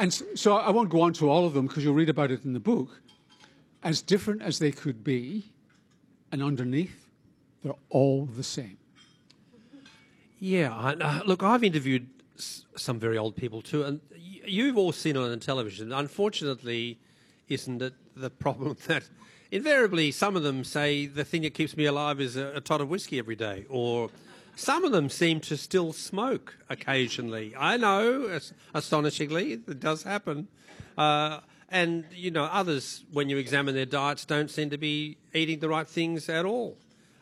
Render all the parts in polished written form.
And so I won't go on to all of them because you'll read about it in the book. As different as they could be, and underneath, they're all the same. Yeah, look, I've interviewed some very old people too, and you've all seen it on television. Unfortunately, isn't it the problem that invariably some of them say the thing that keeps me alive is a tot of whiskey every day, or some of them seem to still smoke occasionally. I know, astonishingly, it does happen. And, you know, others, when you examine their diets, don't seem to be eating the right things at all.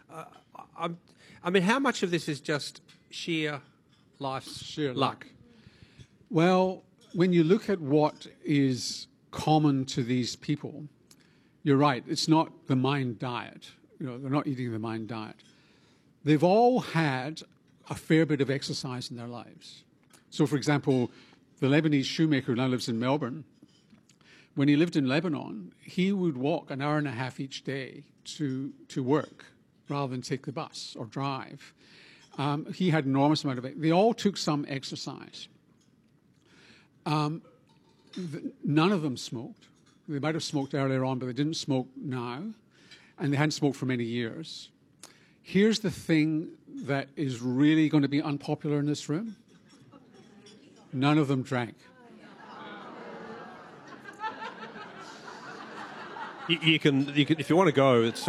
I mean, how much of this is just sheer life's luck? Well, when you look at what is common to these people, you're right, it's not the mind diet. You know, they're not eating the mind diet. They've all had a fair bit of exercise in their lives. So, for example, the Lebanese shoemaker who now lives in Melbourne, when he lived in Lebanon, he would walk an hour and a half each day to work rather than take the bus or drive. He had an enormous amount of it. They all took some exercise. None of them smoked. They might have smoked earlier on, but they didn't smoke now, and they hadn't smoked for many years. Here's the thing that is really going to be unpopular in this room. None of them drank. You can, if you want to go, it's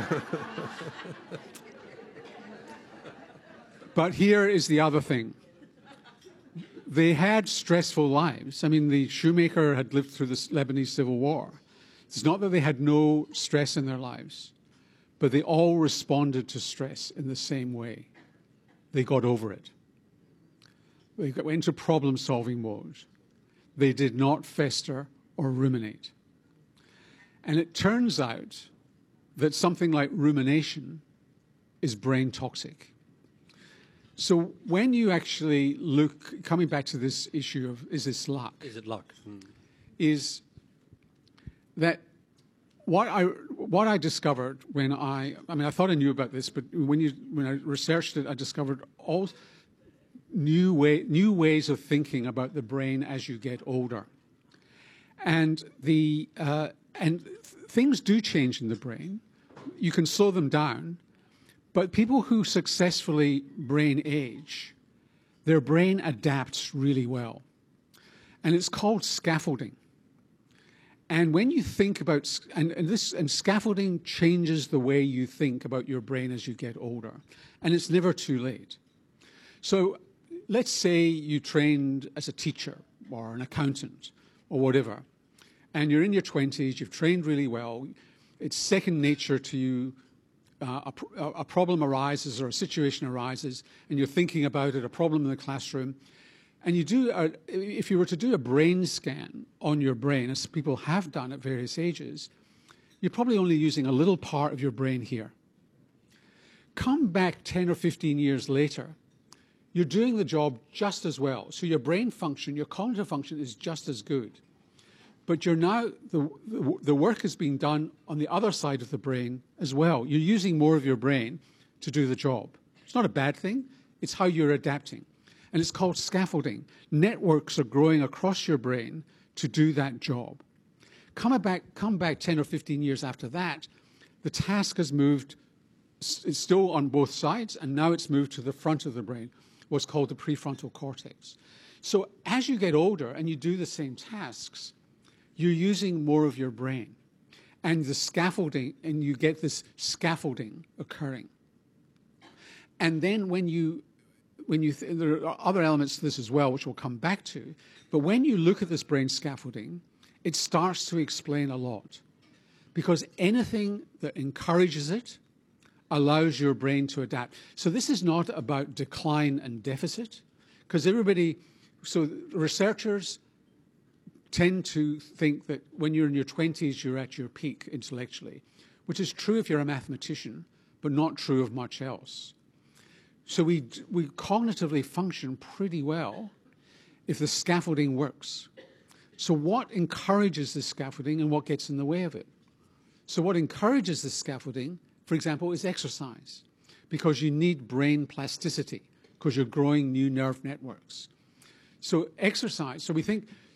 But here is the other thing. They had stressful lives. I mean, the shoemaker had lived through the Lebanese Civil War. It's not that they had no stress in their lives, but they all responded to stress in the same way. They got over it. They went into problem-solving mode. They did not fester or ruminate. And it turns out that something like rumination is brain toxic. So when you actually look, coming back to this issue of is this luck? Is it luck? Is that what I discovered when I thought I knew about this, but when I researched it, I discovered all new ways of thinking about the brain as you get older. And things do change in the brain. You can slow them down, but people who successfully brain age, their brain adapts really well. And it's called scaffolding. And when you think about, and scaffolding changes the way you think about your brain as you get older. And it's never too late. So let's say you trained as a teacher or an accountant or whatever, and you're in your 20s, you've trained really well, it's second nature to you, a problem arises or a situation arises, and you're thinking about it, a problem in the classroom, and if you were to do a brain scan on your brain, as people have done at various ages, you're probably only using a little part of your brain here. Come back 10 or 15 years later, you're doing the job just as well. So your brain function, your cognitive function is just as good. But you're now, the work is being done on the other side of the brain as well. You're using more of your brain to do the job. It's not a bad thing. It's how you're adapting. And it's called scaffolding. Networks are growing across your brain to do that job. Come back 10 or 15 years after that, the task has moved, it's still on both sides, and now it's moved to the front of the brain, what's called the prefrontal cortex. So as you get older and you do the same tasks, you're using more of your brain. And the scaffolding, and you get this scaffolding occurring. And then there are other elements to this as well, which we'll come back to, but when you look at this brain scaffolding, it starts to explain a lot. Because anything that encourages it allows your brain to adapt. So this is not about decline and deficit, because so researchers tend to think that when you're in your 20s, you're at your peak intellectually, which is true if you're a mathematician, but not true of much else. So we cognitively function pretty well if the scaffolding works. So what encourages the scaffolding and what gets in the way of it? So what encourages the scaffolding, for example, is exercise, because you need brain plasticity, because you're growing new nerve networks. So exercise, so we think